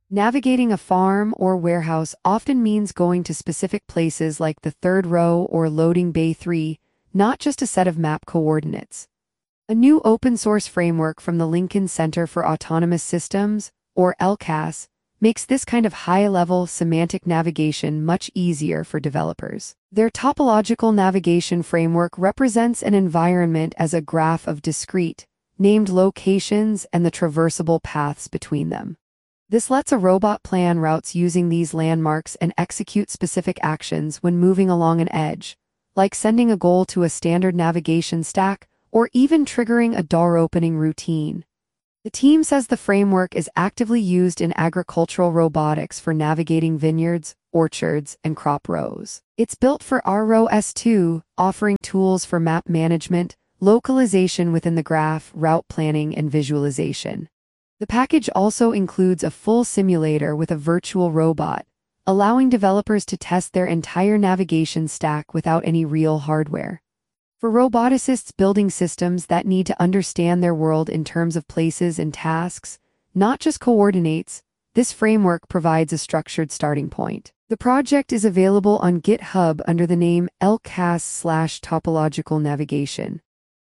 Navigating a farm or warehouse often means going to specific places like the third row or loading bay 3, not just a set of map coordinates. A new open-source framework from the Lincoln Center for Autonomous Systems, or LCAS, makes this kind of high-level semantic navigation much easier for developers. Their topological navigation framework represents an environment as a graph of discrete, named locations and the traversable paths between them. This lets a robot plan routes using these landmarks and execute specific actions when moving along an edge, like sending a goal to a standard navigation stack or even triggering a door opening routine. The team says the framework is actively used in agricultural robotics for navigating vineyards, orchards, and crop rows. It's built for ROS2, offering tools for map management, localization within the graph, route planning, and visualization. The package also includes a full simulator with a virtual robot, allowing developers to test their entire navigation stack without any real hardware. For roboticists building systems that need to understand their world in terms of places and tasks, not just coordinates, this framework provides a structured starting point. The project is available on GitHub under the name LCAS/topological navigation.